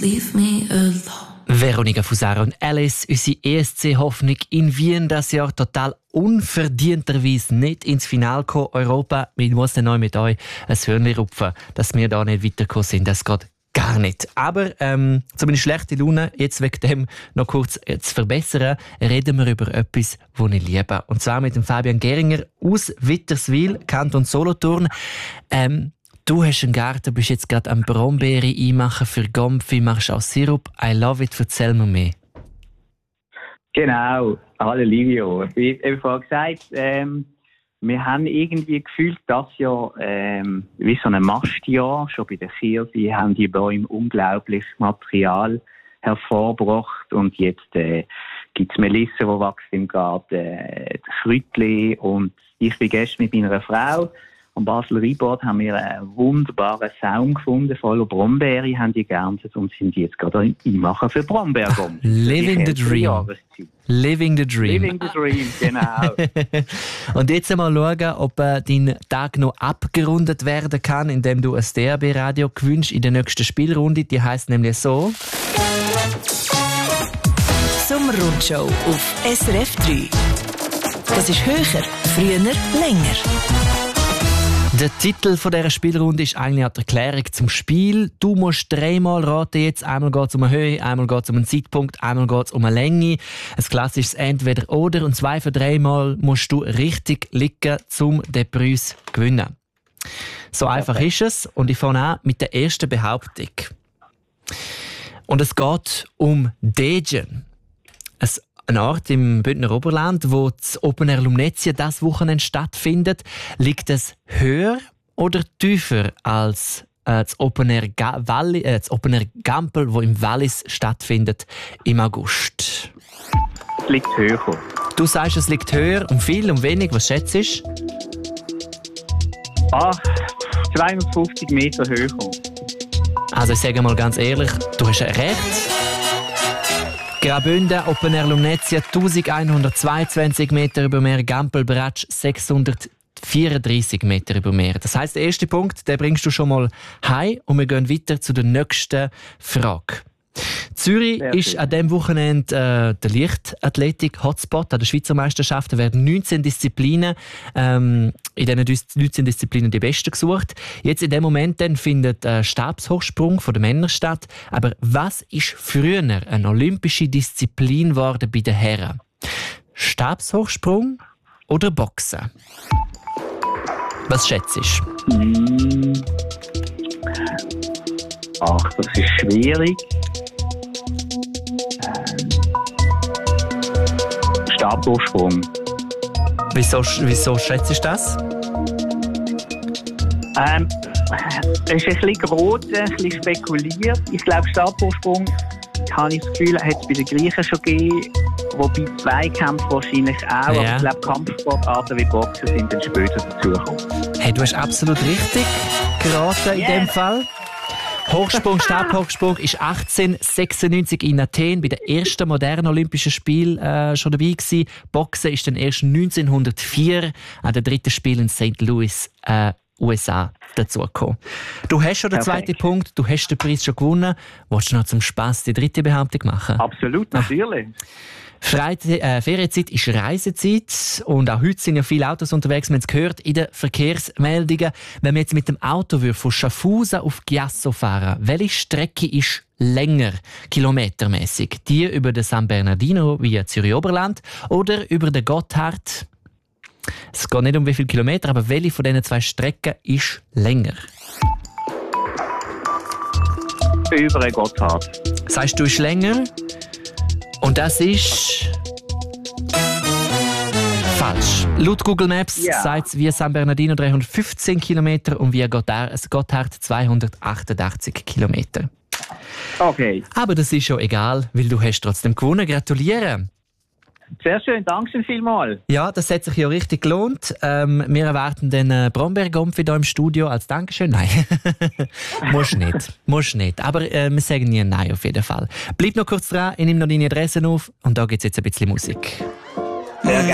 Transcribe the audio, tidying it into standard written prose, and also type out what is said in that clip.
leave me alone. Veronika Fusaro und Alice, unsere ESC-Hoffnung in Wien das Jahr total unverdienterweise nicht ins Finale gekommen. Europa, ich muss dann neu mit euch ein Hörnchen rupfen, dass wir da nicht weitergekommen sind. Das geht gar nicht. Aber zumindest schlechte Laune, jetzt wegen dem noch kurz zu verbessern, reden wir über etwas, das ich liebe. Und zwar mit dem Fabian Geringer aus Witterswil, Kanton Solothurn. Du hast einen Garten, bist jetzt gerade am Brombeere einmachen für Gomfi, machst auch Sirup. I love it, erzähl mir mehr. Genau, hallo Livio. Wie vorhin gesagt, wir haben irgendwie gefühlt, das Jahr wie so ein Mastjahr, schon bei der Kirche haben die Bäume unglaublich Material hervorgebracht und jetzt gibt es Melisse, die wächst im Garten, Kräutchen und ich bin gestern mit meiner Frau am Basler Rheinbad haben wir einen wunderbaren Saum gefunden, voller Brombeere, haben die geerntet und sind jetzt gerade einmachen für Brombeergomfi. Living the dream. Living the dream. Living the dream, genau. Und jetzt einmal schauen, ob dein Tag noch abgerundet werden kann, indem du ein DAB-Radio gewünscht in der nächsten Spielrunde. Die heisst nämlich so: Sommerrundshow auf SRF 3. Das ist höher, früher, länger. Der Titel dieser Spielrunde ist eigentlich auch die Erklärung zum Spiel. Du musst dreimal raten jetzt. Einmal geht es um eine Höhe, einmal geht es um einen Zeitpunkt, einmal geht es um eine Länge. Ein klassisches Entweder-Oder. Und 2 für 3 Mal musst du richtig liegen, um den Preis zu gewinnen. So einfach ist es. Und ich fange an mit der ersten Behauptung. Und es geht um Degen. Ein Ort im Bündner Oberland, wo das Open Air Lumnezia das Wochenende stattfindet. Liegt es höher oder tiefer als das Open Air Gampel, das im Wallis stattfindet im August? Es liegt höher. Du sagst, es liegt höher. Um viel, um wenig? Was schätzt du? 250 Meter höher. Also ich sage mal ganz ehrlich, du hast recht. Graubünden, Open Air Lumnezia 1122 Meter über Meer, Gampel-Bratsch 634 Meter über Meer. Das heisst, der erste Punkt, den bringst du schon mal heim und wir gehen weiter zu der nächsten Frage. Zürich ist an diesem Wochenende der Leichtathletik-Hotspot an der Schweizer Meisterschaft. Da werden 19 Disziplinen, in diesen 19 Disziplinen die besten gesucht. Jetzt in dem Moment dann findet Stabshochsprung von den Männern statt. Aber was ist früher eine olympische Disziplin geworden bei den Herren? Stabshochsprung oder Boxen? Was schätzt du? Ach, das ist schwierig. Stabhochsprung. Wieso schätzt du das? Es ist ein bisschen geraten, ein bisschen spekuliert. Ich glaube, Stabhochsprung, habe ich das Gefühl, hat es bei den Griechen schon gegeben. Wobei Zweikämpfe wahrscheinlich auch. Ja. Aber ich glaube, Kampfsportarten wie Boxen sind dann später dazugekommen. Hey, du hast absolut richtig geraten in dem Fall. Stabhochsprung ist 1896 in Athen bei den ersten modernen Olympischen Spielen schon dabei gewesen. Boxen ist dann erst 1904 an den dritten Spielen in St. Louis, USA dazugekommen. Du hast schon den zweiten Punkt, du hast den Preis schon gewonnen. Willst du noch zum Spass die dritte Behauptung machen? Absolut, natürlich. Ferienzeit ist Reisezeit und auch heute sind ja viele Autos unterwegs. Wir haben es gehört in den Verkehrsmeldungen. Wenn wir jetzt mit dem Auto von Schaffhausen auf Chiasso fahren, welche Strecke ist länger, kilometermäßig? Die über den San Bernardino via Zürich-Oberland oder über den Gotthard? Es geht nicht um wie viele Kilometer, aber welche von diesen 2 Strecken ist länger? Über den Gotthard. Sagst du, ist länger? Und das ist falsch. Laut Google Maps sagt es via San Bernardino 315 Kilometer und via Gotthard 288 Kilometer. Okay. Aber das ist schon egal, weil du hast trotzdem gewonnen. Gratuliere! Sehr schön, danke schön vielmals. Ja, das hat sich ja richtig gelohnt. Wir erwarten den Brombeergomfi hier im Studio als Dankeschön. Nein, musst nicht. Aber wir sagen nie Nein auf jeden Fall. Bleib noch kurz dran, ich nehme noch deine Adresse auf und da gibt es jetzt ein bisschen Musik. Sehr gerne.